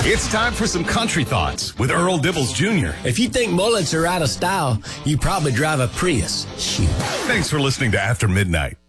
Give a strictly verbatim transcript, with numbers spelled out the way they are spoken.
It's time for some country thoughts with Earl Dibbles Junior If you think mullets are out of style, you probably drive a Prius. Shoot. Thanks for listening to After Midnight.